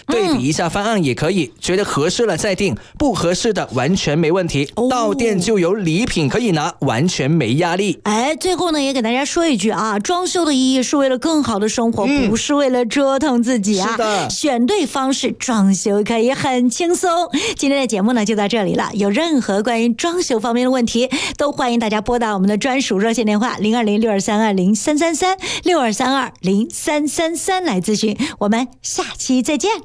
对比一下方案也可以，觉得合适了再定，不合适的完全没问题。到店就有礼品可以拿，完全没压力。 最后呢，也给大家说一句啊，装修的意义是为了更好的生活，不是为了折腾自己啊。 是的， 选对方式，装修可以很轻松。今天的节目呢就到这里了，有任何关于装修方面的问题，都欢迎大家拨打我们的专属热线电话020623203336232033来咨询。我们下期再见。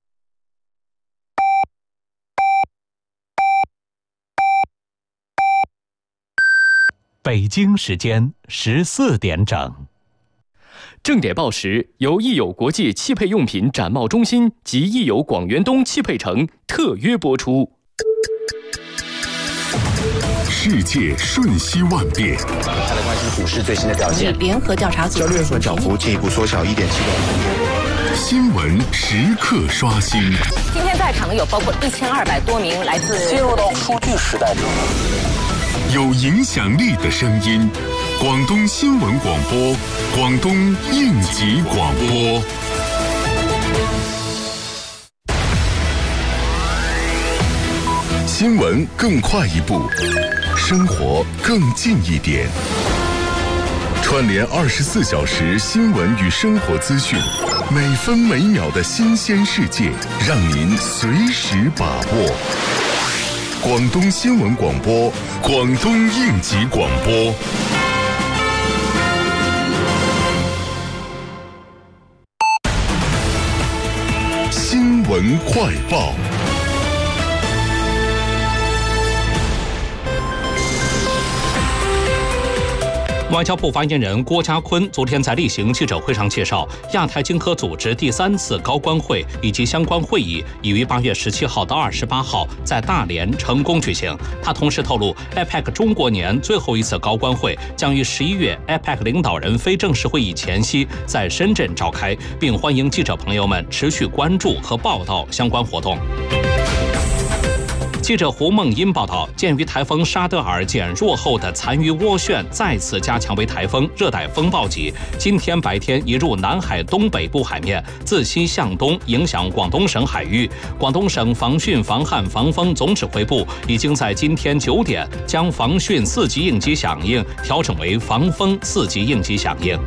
北京时间14点整。 正点报时由益友国际汽配用品展贸中心及益友广元东汽配城特约播出。 世界瞬息万变， 再来关心股市最新的表现。 联合调查组交易所涨幅进一步缩小1.7%。 新闻时刻刷新。 今天在场的有包括1200多名来自进入到数据时代中， 有影响力的声音，广东新闻广播，广东应急广播。新闻更快一步，生活更近一点。串联24小时新闻与生活资讯，每分每秒的新鲜世界，让您随时把握。广东新闻广播，广东应急广播。新闻快报。 外交部发言人郭家坤昨天在例行记者会上介绍，亚太经合组织第3次高官会以及相关会议已于8月17号到28号在大连成功举行。他同时透露 ，APEC 中国年最后一次高官会将于11月 APEC 领导人非正式会议前夕在深圳召开，并欢迎记者朋友们持续关注和报道相关活动。记者胡梦英报道，鉴于台风沙德尔减弱后的残余涡旋再次加强为台风、热带风暴级，今天白天移入南海东北部海面，自西向东影响广东省海域。广东省防汛防旱防风总指挥部已经在今天9点将防汛4级应急响应调整为防风4级应急响应。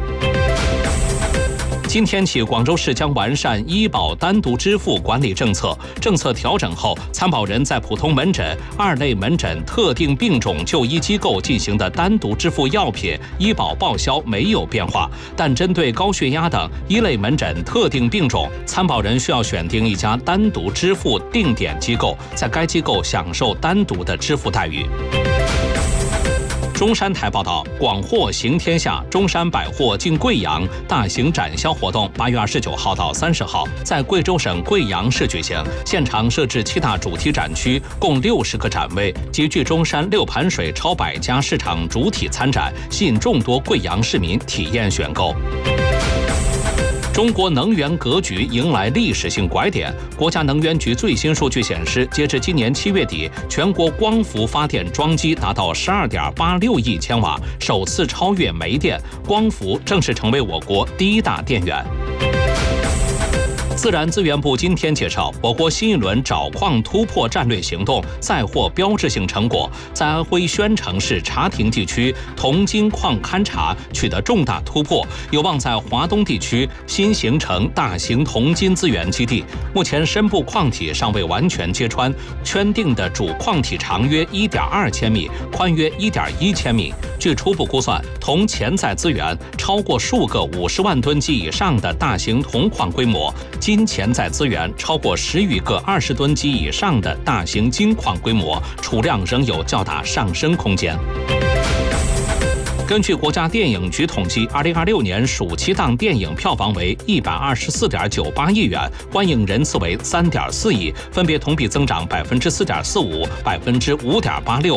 今天起，广州市将完善医保单独支付管理政策。政策调整后，参保人在普通门诊、2类门诊、特定病种就医机构进行的单独支付药品医保报销没有变化，但针对高血压等1类门诊特定病种，参保人需要选定一家单独支付定点机构，在该机构享受单独的支付待遇。中山台报道，广货行天下中山百货进贵阳大型展销活动8月29号到30号在贵州省贵阳市举行，现场设置7大主题展区，共60个展位，集聚中山6盘水超100家市场主体参展，吸引众多贵阳市民体验选购。中国能源格局迎来历史性拐点。国家能源局最新数据显示，截至今年7月底，全国光伏发电装机达到12.86亿千瓦，首次超越煤电，光伏正式成为我国第1大电源。自然资源部今天介绍，我国新一轮找矿突破战略行动再获标志性成果，在安徽宣城市茶亭地区铜金矿勘察取得重大突破，有望在华东地区新形成大型铜金资源基地。目前深部矿体尚未完全揭穿，圈定的主矿体长约1.2千米，宽约1.1千米。据初步估算，铜潜在资源超过数个50万吨级以上的大型铜矿规模，金潜在资源超过10余个20吨级以上的大型金矿规模，储量仍有较大上升空间。根据国家电影局统计，2026年暑期档电影票房为124.98亿元，观影人次为3.4亿，分别同比增长4.45%、5.86%。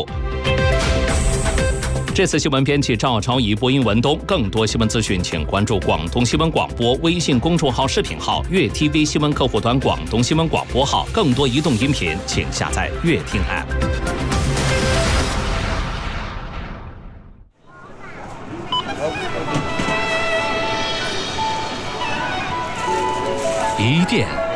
这次新闻编辑赵朝怡，播音文东。更多新闻资讯，请关注广东新闻广播微信公众号、视频号、粤 TV 新闻客户端广东新闻广播号。更多移动音频，请下载粤听 App。一电